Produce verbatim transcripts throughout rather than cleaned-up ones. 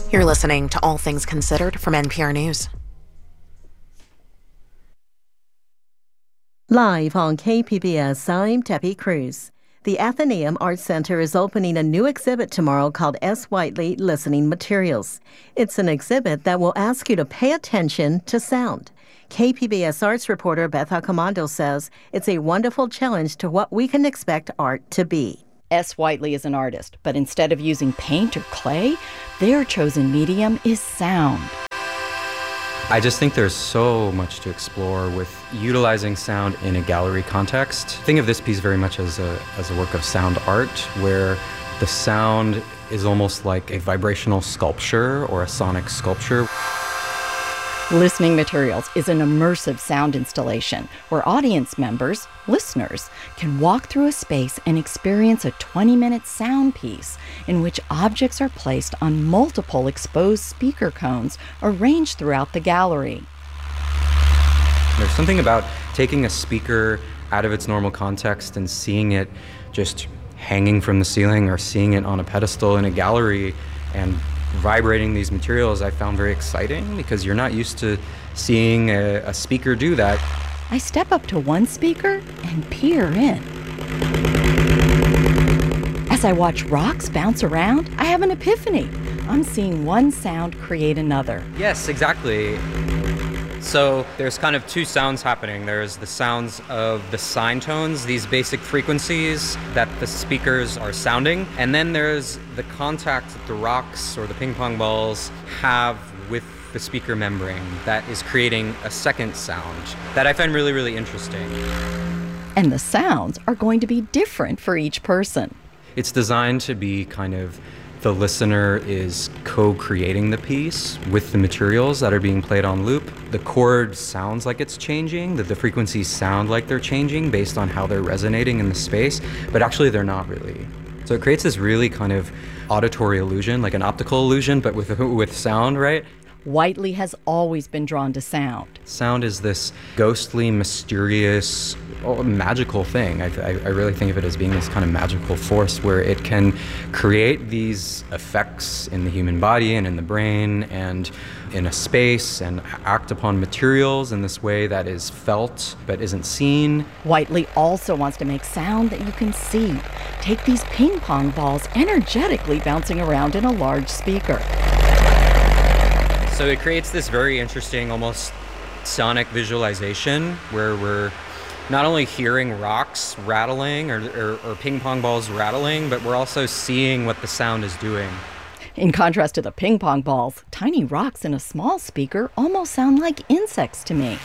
You're listening to All Things Considered from N P R News. Live on K P B S, I'm Debbie Cruz. The Athenaeum Art Center is opening a new exhibit tomorrow called S. Whiteley Listening Materials. It's an exhibit that will ask you to pay attention to sound. K P B S arts reporter Beth Accomando says it's a wonderful challenge to what we can expect art to be. S. Whiteley is an artist, but instead of using paint or clay, their chosen medium is sound. I just think there's so much to explore with utilizing sound in a gallery context. Think of this piece very much as a, as a work of sound art, where the sound is almost like a vibrational sculpture or a sonic sculpture. Listening Materials is an immersive sound installation where audience members, listeners, can walk through a space and experience a twenty-minute sound piece in which objects are placed on multiple exposed speaker cones arranged throughout the gallery. There's something about taking a speaker out of its normal context and seeing it just hanging from the ceiling or seeing it on a pedestal in a gallery and vibrating these materials I found very exciting, because you're not used to seeing a, a speaker do that. I step up to one speaker and peer in. As I watch rocks bounce around, I have an epiphany. I'm seeing one sound create another. Yes, exactly. So there's kind of two sounds happening. There's the sounds of the sine tones, these basic frequencies that the speakers are sounding. And then there's the contact that the rocks or the ping pong balls have with the speaker membrane that is creating a second sound that I find really, really interesting. And the sounds are going to be different for each person. It's designed to be kind of the listener is co-creating the piece with the materials that are being played on loop. The chord sounds like it's changing, that the frequencies sound like they're changing based on how they're resonating in the space, but actually they're not really. So it creates this really kind of auditory illusion, like an optical illusion, but with, with sound, right? Whiteley has always been drawn to sound. Sound is this ghostly, mysterious, oh, magical thing. I, I, I really think of it as being this kind of magical force where it can create these effects in the human body and in the brain and in a space and act upon materials in this way that is felt but isn't seen. Whiteley also wants to make sound that you can see. Take these ping pong balls energetically bouncing around in a large speaker. So it creates this very interesting, almost sonic visualization where we're not only hearing rocks rattling or, or, or ping pong balls rattling, but we're also seeing what the sound is doing. In contrast to the ping pong balls, tiny rocks in a small speaker almost sound like insects to me.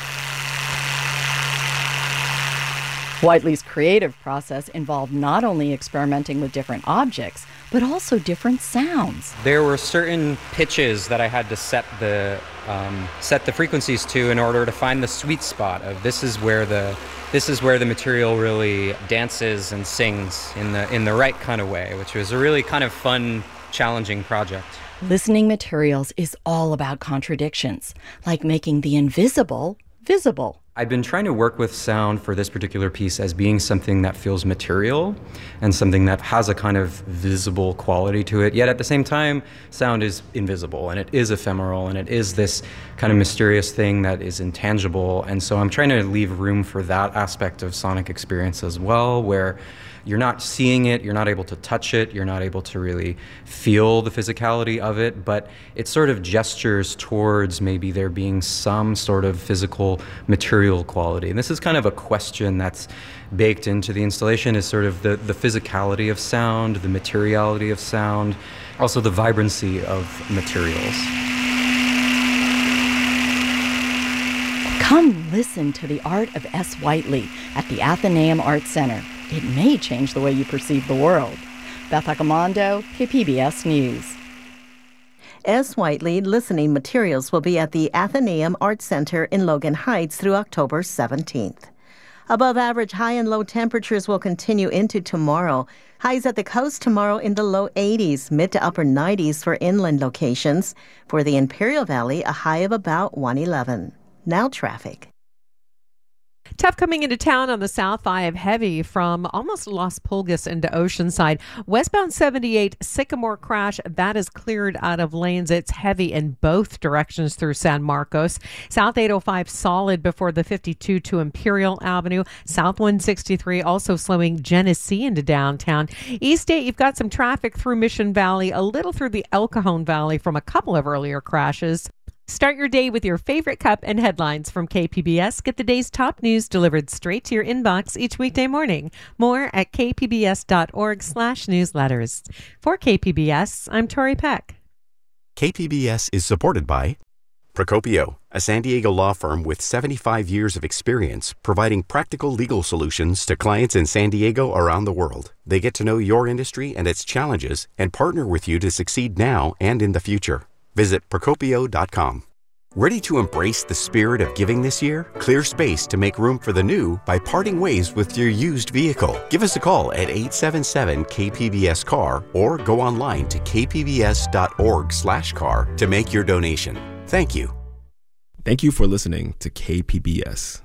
Whiteley's creative process involved not only experimenting with different objects, but also different sounds. There were certain pitches that I had to set the um, set the frequencies to in order to find the sweet spot of this is where the this is where the material really dances and sings in the in the right kind of way, which was a really kind of fun, challenging project. Listening Materials is all about contradictions, like making the invisible visible. I've been trying to work with sound for this particular piece as being something that feels material and something that has a kind of visible quality to it. Yet at the same time, sound is invisible and it is ephemeral and it is this kind of mysterious thing that is intangible. And so I'm trying to leave room for that aspect of sonic experience as well, where you're not seeing it, you're not able to touch it, you're not able to really feel the physicality of it, but it sort of gestures towards maybe there being some sort of physical material quality. And this is kind of a question that's baked into the installation, is sort of the, the physicality of sound, the materiality of sound, also the vibrancy of materials. Come listen to the art of S. Whiteley at the Athenaeum Art Center. It may change the way you perceive the world. Beth Accomando, K P B S News. S. Whiteley Listening Materials will be at the Athenaeum Art Center in Logan Heights through October seventeenth. Above average high and low temperatures will continue into tomorrow. Highs at the coast tomorrow in the low eighties, mid to upper nineties for inland locations. For the Imperial Valley, a high of about one eleven. Now traffic. Tough coming into town on the South five, heavy from almost Las Pulgas into Oceanside. Westbound seventy-eight Sycamore crash, that is cleared out of lanes. It's heavy in both directions through San Marcos. South eight oh five solid before the fifty-two to Imperial Avenue. South one sixty-three also slowing Genesee into downtown. East eight, you've got some traffic through Mission Valley, a little through the El Cajon Valley from a couple of earlier crashes. Start your day with your favorite cup and headlines from K P B S. Get the day's top news delivered straight to your inbox each weekday morning. More at kpbs.org slash newsletters. For K P B S, I'm Tori Peck. K P B S is supported by Procopio, a San Diego law firm with seventy-five years of experience providing practical legal solutions to clients in San Diego around the world. They get to know your industry and its challenges and partner with you to succeed now and in the future. Visit Procopio dot com. Ready to embrace the spirit of giving this year? Clear space to make room for the new by parting ways with your used vehicle. Give us a call at eight seven seven K P B S C A R or go online to kpbs.org slash car to make your donation. Thank you. Thank you for listening to K P B S.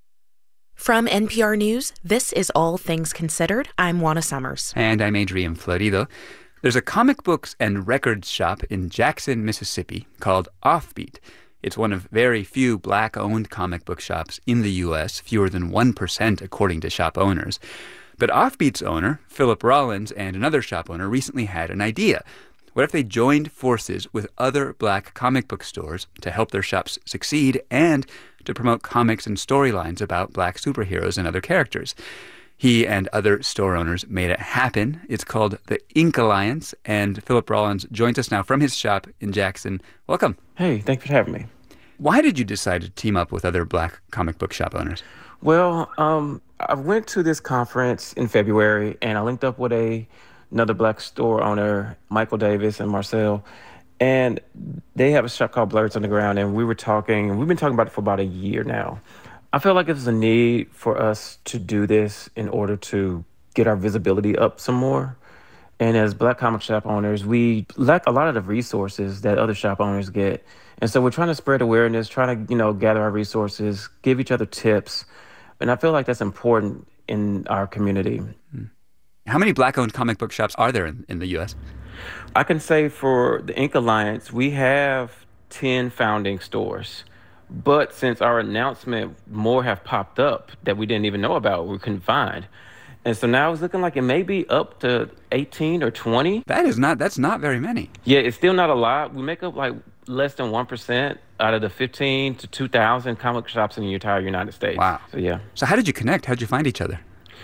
From N P R News, this is All Things Considered. I'm Juana Summers. And I'm Adrian Florido. There's a comic books and records shop in Jackson, Mississippi called Offbeat. It's one of very few black-owned comic book shops in the U S, fewer than one percent according to shop owners. But Offbeat's owner, Philip Rollins, and another shop owner recently had an idea. What if they joined forces with other black comic book stores to help their shops succeed and to promote comics and storylines about black superheroes and other characters? He and other store owners made it happen. It's called the Ink Alliance, and Philip Rollins joins us now from his shop in Jackson. Welcome. Hey, thanks for having me. Why did you decide to team up with other black comic book shop owners? Well, um, I went to this conference in February, and I linked up with a another black store owner, Michael Davis and Marcel, and they have a shop called Blurs on the Ground, and we were talking, we've been talking about it for about a year now. I feel like there's a need for us to do this in order to get our visibility up some more. And as black comic shop owners, we lack a lot of the resources that other shop owners get. And so we're trying to spread awareness, trying to, you know, gather our resources, give each other tips. And I feel like that's important in our community. How many black-owned comic book shops are there in, in the U S? I can say for the Ink Alliance, we have ten founding stores. But since our announcement, more have popped up that we didn't even know about, we couldn't find. And so now it's looking like it may be up to eighteen or twenty. That is not, that's not very many. Yeah, it's still not a lot. We make up like less than one percent out of the fifteen to two thousand comic shops in the entire United States. Wow. So yeah. So how did you connect? How did you find each other?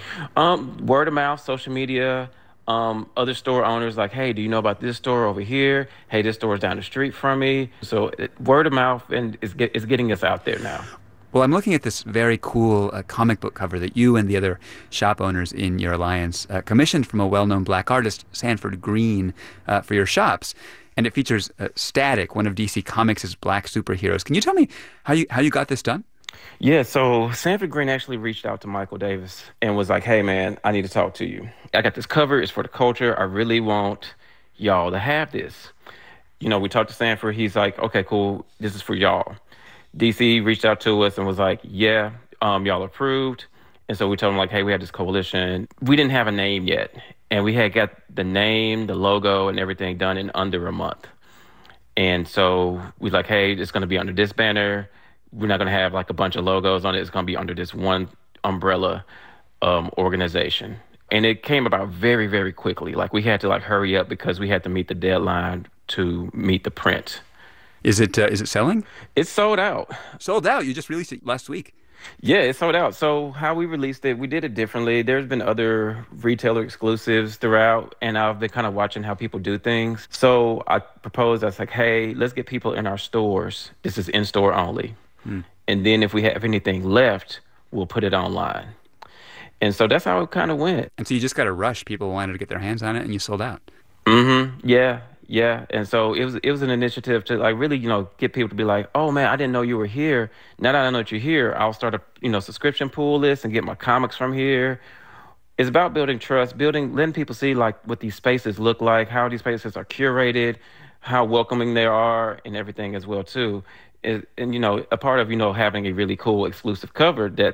Um, word of mouth, social media. Um, other store owners like, hey, do you know about this store over here? Hey, this store is down the street from me. So it, word of mouth and is get, is getting us out there now. Well, I'm looking at this very cool uh, comic book cover that you and the other shop owners in your alliance uh, commissioned from a well-known black artist, Sanford Green, uh, for your shops. And it features uh, Static, one of D C Comics' black superheroes. Can you tell me how you how you got this done? Yeah, so Sanford Green actually reached out to Michael Davis and was like, hey, man, I need to talk to you. I got this cover. It's for the culture. I really want y'all to have this. You know, we talked to Sanford. He's like, okay, cool. This is for y'all. D C reached out to us and was like, yeah, um, y'all approved. And so we told him, like, hey, we had this coalition. We didn't have a name yet. And we had got the name, the logo, and everything done in under a month. And so we like, hey, it's going to be under this banner. We're not going to have like a bunch of logos on it. It's going to be under this one umbrella um, organization. And it came about very, very quickly. Like we had to like hurry up because we had to meet the deadline to meet the print. Is it uh, is it selling? It's sold out. Sold out? You just released it last week. Yeah, it's sold out. So how we released it, we did it differently. There's been other retailer exclusives throughout, and I've been kind of watching how people do things. So I proposed, I was like, hey, let's get people in our stores. This is in-store only. Hmm. And then if we have anything left, we'll put it online. And so that's how it kind of went. And so you just got to rush. People wanted to get their hands on it, and you sold out. Mm-hmm. Yeah. Yeah, and so it was it was an initiative to like really, you know, get people to be like, oh man, I didn't know you were here. Now that I know that you're here, I'll start a you know subscription pool list and get my comics from here. It's about building trust, building, letting people see like what these spaces look like, how these spaces are curated, how welcoming they are, and everything as well too. And, and you know, a part of you know having a really cool exclusive cover that's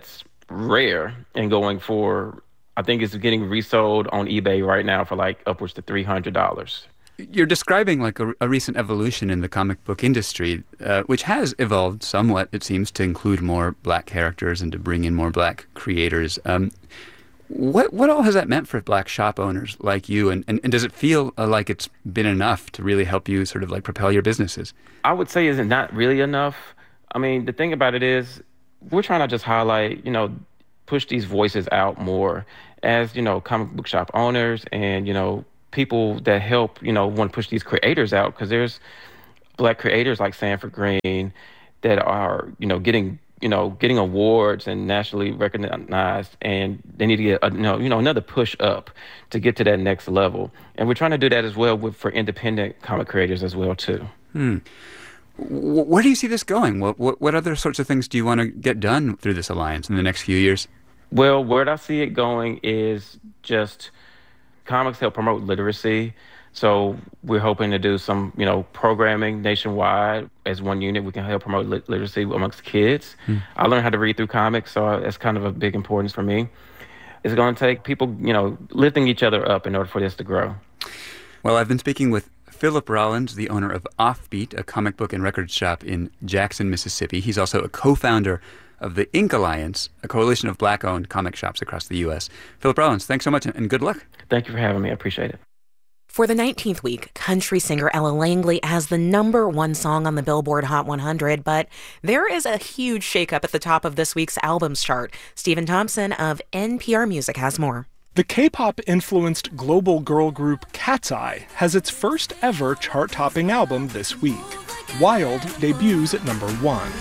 rare and going for, I think it's getting resold on eBay right now for like upwards to three hundred dollars. You're describing like a, a recent evolution in the comic book industry, uh, which has evolved somewhat, it seems, to include more black characters and to bring in more black creators. Um, what what all has that meant for black shop owners like you? And, and, and does it feel uh, like it's been enough to really help you sort of like propel your businesses? I would say it's not really enough. I mean, the thing about it is we're trying to just highlight, you know, push these voices out more as, you know, comic book shop owners and, you know, people that help, you know, want to push these creators out, because there's black creators like Sanford Greene that are, you know, getting, you know, getting awards and nationally recognized, and they need to get, a, you know, you know, another push up to get to that next level. And we're trying to do that as well with for independent comic creators as well too. Hmm. Where do you see this going? What, what what other sorts of things do you want to get done through this alliance in the next few years? Well, where I see it going is just comics help promote literacy. So we're hoping to do some, you know, programming nationwide as one unit. We can help promote lit- literacy amongst kids. Hmm. I learned how to read through comics, so that's kind of a big importance for me. It's going to take people, you know, lifting each other up in order for this to grow. Well, I've been speaking with Philip Rollins, the owner of Offbeat, a comic book and record shop in Jackson, Mississippi. He's also a co-founder of the Ink Alliance, a coalition of black-owned comic shops across the U S. Philip Rollins, thanks so much and good luck. Thank you for having me. I appreciate it. For the nineteenth week, country singer Ella Langley has the number one song on the Billboard Hot one hundred, but there is a huge shakeup at the top of this week's albums chart. Stephen Thompson of N P R Music has more. The K-pop-influenced global girl group Cat's Eye has its first ever chart-topping album this week. Wild debuts at number one.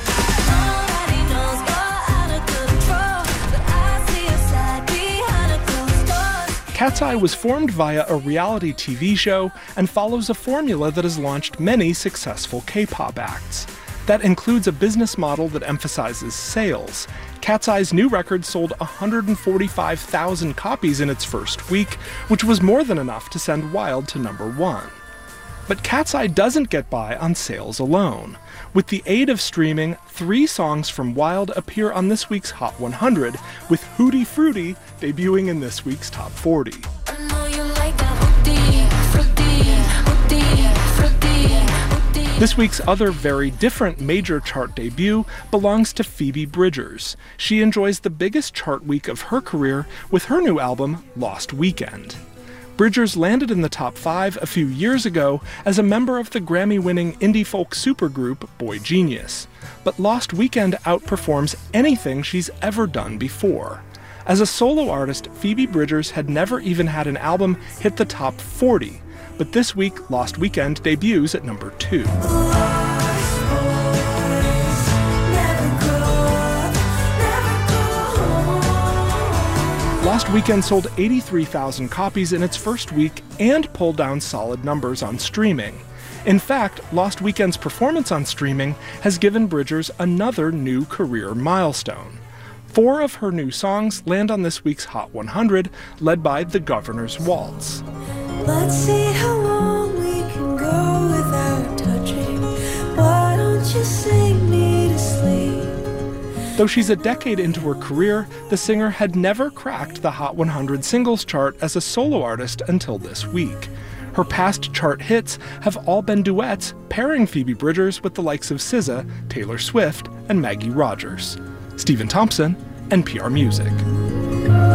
Cat's Eye was formed via a reality T V show and follows a formula that has launched many successful K-pop acts. That includes a business model that emphasizes sales. Cat's Eye's new record sold one hundred forty-five thousand copies in its first week, which was more than enough to send Wild to number one. But Cat's Eye doesn't get by on sales alone. With the aid of streaming, three songs from Wild appear on this week's Hot one hundred, with Hootie Fruity debuting in this week's Top forty. This week's other very different major chart debut belongs to Phoebe Bridgers. She enjoys the biggest chart week of her career with her new album, Lost Weekend. Bridgers landed in the top five a few years ago as a member of the Grammy-winning indie folk supergroup Boy Genius. But Lost Weekend outperforms anything she's ever done before. As a solo artist, Phoebe Bridgers had never even had an album hit the top forty. But this week, Lost Weekend debuts at number two. Lost Weekend sold eighty-three thousand copies in its first week and pulled down solid numbers on streaming. In fact, Lost Weekend's performance on streaming has given Bridgers another new career milestone. Four of her new songs land on this week's Hot one hundred, led by The Governor's Waltz. Let's see how long we can go without touching. Why don't you sing me to sleep? Though she's a decade into her career, the singer had never cracked the Hot one hundred singles chart as a solo artist until this week. Her past chart hits have all been duets, pairing Phoebe Bridgers with the likes of S Z A, Taylor Swift, and Maggie Rogers. Stephen Thompson, N P R Music.